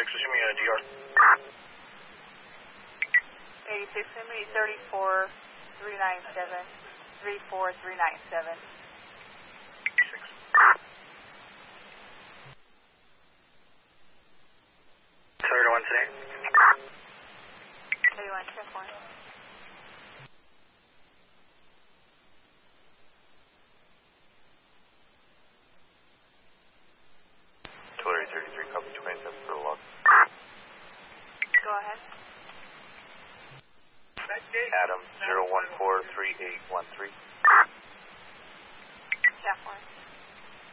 assuming a DR. 86, send me 34397. 34397. 31 today. 31, 10-4. Artillery 33, copy 27 for the log. Go ahead. Adam 0143813.